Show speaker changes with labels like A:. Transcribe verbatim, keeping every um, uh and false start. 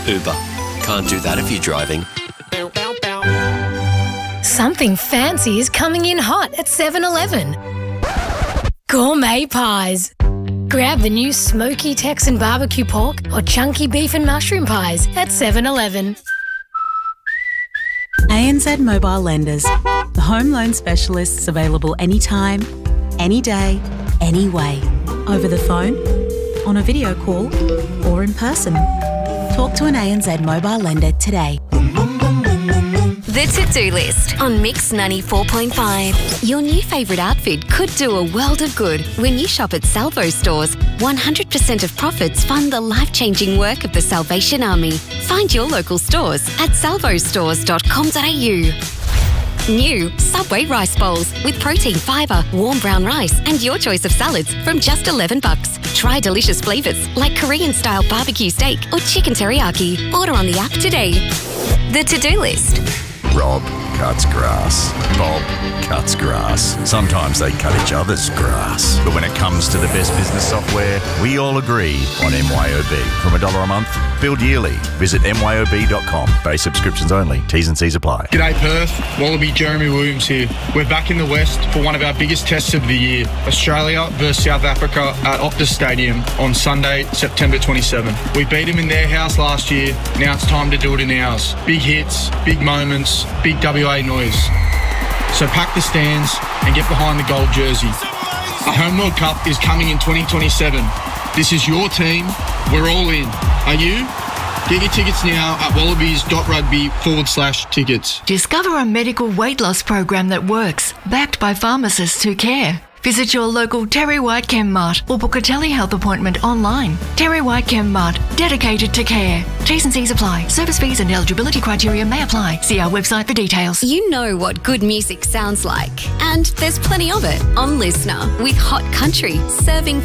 A: Uber. Can't do that if you're driving.
B: Something fancy is coming in hot at seven eleven. Gourmet pies. Grab the new smoky Texan barbecue pork or chunky beef and mushroom pies at seven eleven.
C: A N Z Mobile Lenders. The home loan specialists available anytime, any day, any way. Over the phone, on a video call, or in person. Talk to an A N Z mobile lender today.
D: The To-Do List on Mix ninety-four point five. Your new favourite outfit could do a world of good when you shop at Salvo stores. one hundred percent of profits fund the life-changing work of the Salvation Army. Find your local stores at salvo stores dot com dot a u. New Subway rice bowls with protein, fibre, warm brown rice and your choice of salads from just eleven bucks. Try delicious flavours like Korean-style barbecue steak or chicken teriyaki. Order on the app today. The To-Do List.
E: Rob cuts grass. Bob cuts grass. Sometimes they cut each other's grass. But when it comes to the best business software, we all agree on M Y O B. From a dollar a month, billed yearly. Visit M Y O B dot com. Base subscriptions only. T's and C's apply.
F: G'day Perth, Wallaby Jeremy Williams here. We're back in the West for one of our biggest tests of the year. Australia versus South Africa at Optus Stadium on Sunday, September twenty-seventh. We beat them in their house last year. Now it's time to do it in ours. Big hits, big moments, big W A noise. So pack the stands and get behind the gold jersey. A Home World Cup is coming in twenty twenty-seven. This is your team. We're all in. Are you? Get your tickets now at wallabies.rugby forward slash tickets.
G: Discover a medical weight loss program that works, backed by pharmacists who care. Visit your local Terry White Chem Mart or book a telehealth appointment online. Terry White Chem Mart, dedicated to care. T's and C's apply. Service fees and eligibility criteria may apply. See our website for details.
D: You know what good music sounds like. And there's plenty of it on Listener with Hot Country, serving